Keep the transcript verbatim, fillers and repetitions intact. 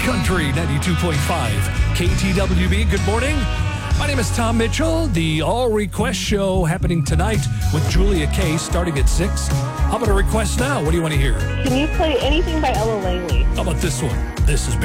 Country ninety-two point five K T W B. Good morning. My name is Tom Mitchell. The All Request Show happening tonight with Julia Kay starting at six. How about a request now? What do you want to hear? Can you play anything by Ella Langley? How about this one? This is